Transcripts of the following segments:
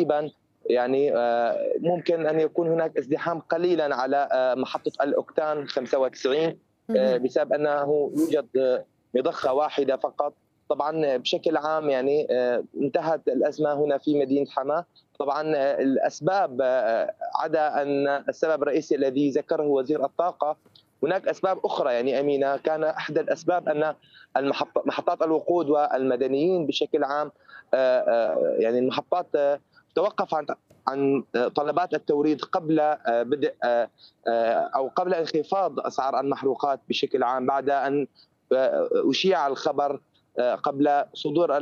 قريبا يعني ممكن أن يكون هناك ازدحام قليلا على محطة الأوكتان 95 اهم. بسبب أنه يوجد مضخة واحدة فقط. طبعا بشكل عام يعني انتهت الأزمة هنا في مدينة حماة. طبعا الأسباب عدا أن السبب الرئيسي الذي ذكره وزير الطاقة، هناك أسباب أخرى يعني أمينة. كان أحد الأسباب أن محطات الوقود والمدنيين بشكل عام يعني المحطات توقف عن طلبات التوريد قبل بدء او قبل انخفاض اسعار المحروقات بشكل عام، بعد ان اشيع الخبر قبل صدور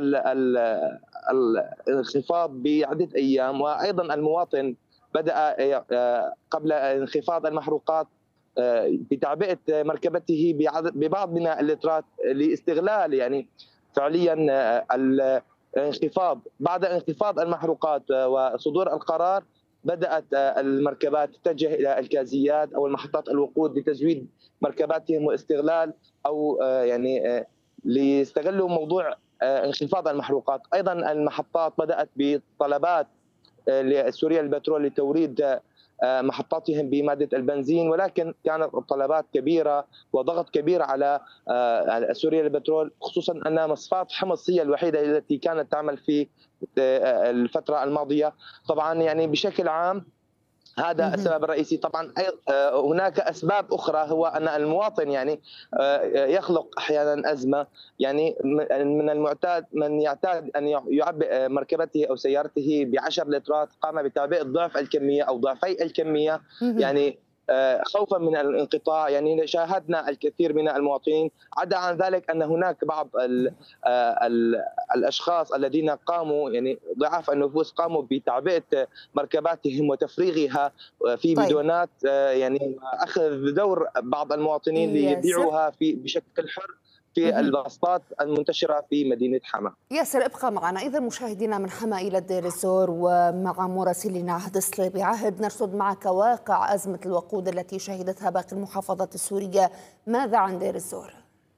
الانخفاض بعده ايام. وايضا المواطن بدا قبل انخفاض المحروقات بتعبئه مركبته ببعض من اللترات لاستغلال يعني فعليا بعد انخفاض المحروقات وصدور القرار، بدأت المركبات تتجه إلى الغازيات أو المحطات الوقود لتزويد مركباتهم واستغلال أو يعني ليستغلوا موضوع انخفاض المحروقات. أيضا المحطات بدأت بطلبات لسوريا البترول لتوريد محطاتهم بمادة البنزين، ولكن كانت الطلبات كبيرة وضغط كبير على سوريا البترول، خصوصا أن مصفاة حمص هي الوحيدة التي كانت تعمل في الفترة الماضية. طبعا يعني بشكل عام هذا اهم. السبب الرئيسي. طبعا هناك اسباب اخرى، هو ان المواطن يعني يخلق احيانا ازمه. يعني من المعتاد من يعتاد ان يعبئ مركبته او سيارته ب10 لترات قام بتعبئه ضعف الكميه او ضعفي الكميه، اهم. يعني خوفا من الانقطاع. يعني شاهدنا الكثير من المواطنين. عدا عن ذلك ان هناك بعض الاشخاص الذين قاموا يعني ضعاف النفوس قاموا بتعبئه مركباتهم وتفريغها في طيب. بدونات، يعني اخذ دور بعض المواطنين ياسر. ليبيعوها بشكل حر في اهم. البسطات المنتشره في مدينه حما. ياسر، ابقى معنا. إذا مشاهدينا من حما إلى دير الزور، ومع مراسلنا عهد الصليبي. عهد، نرصد معك واقع أزمة الوقود التي شهدتها باقي المحافظات السورية. ماذا عن دير الزور؟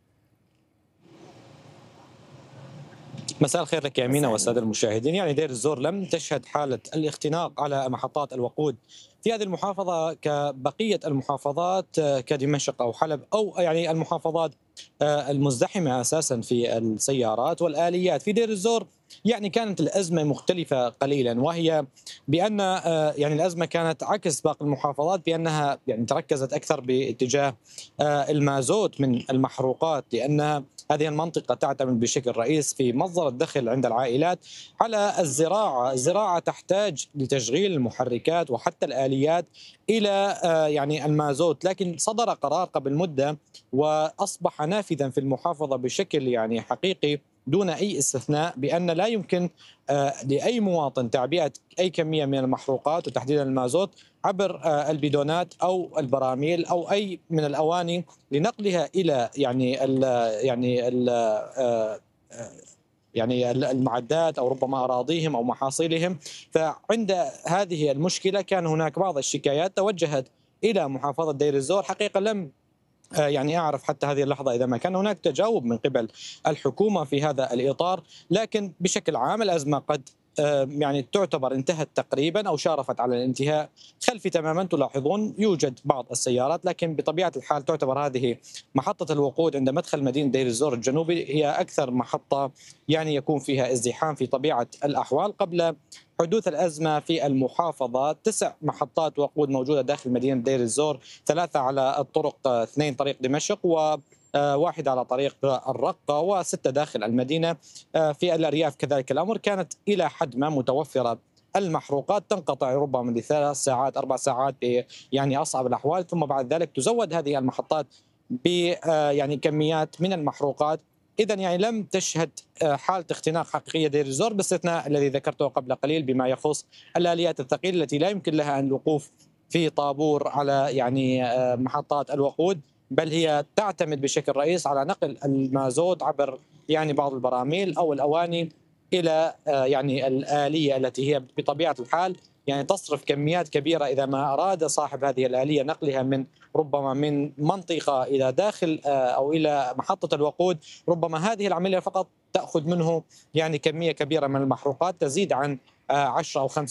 مساء الخير لك يا أمينة مساء والسادة النور. المشاهدين. يعني دير الزور لم تشهد حالة الاختناق على محطات الوقود في هذه المحافظة كبقية المحافظات كدمشق أو حلب أو يعني المحافظات المزدحمة أساسا في السيارات والآليات. في دير الزور يعني كانت الأزمة مختلفة قليلا، وهي بأن يعني الأزمة كانت عكس باقي المحافظات، بأنها يعني تركزت أكثر باتجاه المازوت من المحروقات، لأنها هذه المنطقة تعتمد بشكل رئيس في مصدر الدخل عند العائلات على الزراعة. الزراعة تحتاج لتشغيل المحركات وحتى الآليات إلى يعني المازوت، لكن صدر قرار قبل مدة وأصبح نافذا في المحافظة بشكل يعني حقيقي دون أي استثناء، بأن لا يمكن لأي مواطن تعبئة أي كمية من المحروقات وتحديدا المازوت عبر البيدونات أو البراميل أو أي من الأواني لنقلها إلى يعني المعدات أو ربما أراضيهم أو محاصيلهم. فعند هذه المشكلة كان هناك بعض الشكايات توجهت إلى محافظة دير الزور. حقيقة لم يعني أعرف حتى هذه اللحظة إذا ما كان هناك تجاوب من قبل الحكومة في هذا الإطار، لكن بشكل عام الأزمة قد يعني تعتبر انتهت تقريبا أو شارفت على الانتهاء. خلفي تماما تلاحظون يوجد بعض السيارات، لكن بطبيعة الحال تعتبر هذه محطة الوقود عند مدخل مدينة دير الزور الجنوبي هي أكثر محطة يعني يكون فيها ازدحام في طبيعة الأحوال. قبل حدوث الأزمة في المحافظة 9 محطات وقود موجودة داخل مدينة دير الزور، 3 على الطرق، 2 طريق دمشق وواحد على طريق الرقة و6 داخل المدينة. في الأرياف كذلك الأمر، كانت إلى حد ما متوفرة المحروقات، تنقطع ربما ل3 ساعات 4 ساعات يعني أصعب الأحوال، ثم بعد ذلك تزود هذه المحطات ب يعني كميات من المحروقات. إذا يعني لم تشهد حالة اختناق حقيقية دير الزور، باستثناء الذي ذكرته قبل قليل بما يخص الآليات الثقيلة التي لا يمكن لها أن الوقوف في طابور على يعني محطات الوقود، بل هي تعتمد بشكل رئيس على نقل المازوت عبر يعني بعض البراميل أو الأواني إلى يعني الآلية التي هي بطبيعة الحال يعني تصرف كميات كبيرة إذا ما أراد صاحب هذه الآلية نقلها من ربما من منطقة إلى داخل أو إلى محطة الوقود. ربما هذه العملية فقط تأخذ منه يعني كمية كبيرة من المحروقات تزيد عن 10 أو